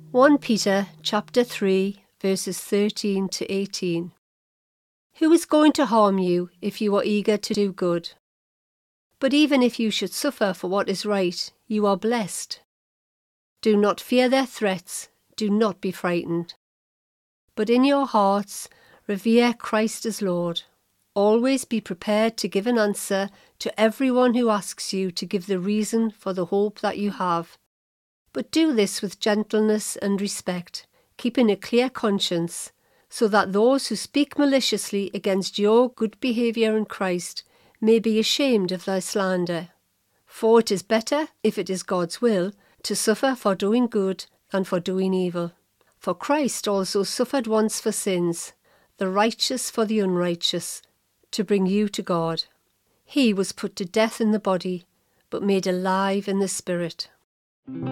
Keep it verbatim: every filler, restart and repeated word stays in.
First Peter chapter three, verses thirteen to eighteen. Who is going to harm you if you are eager to do good? But even if you should suffer for what is right, you are blessed. Do not fear their threats, do not be frightened. But in your hearts, revere Christ as Lord. Always be prepared to give an answer to everyone who asks you to give the reason for the hope that you have. But do this with gentleness and respect, keeping a clear conscience, so that those who speak maliciously against your good behaviour in Christ may be ashamed of their slander. For it is better, if it is God's will, to suffer for doing good than for doing evil. For Christ also suffered once for sins, the righteous for the unrighteous, to bring you to God. He was put to death in the body, but made alive in the spirit.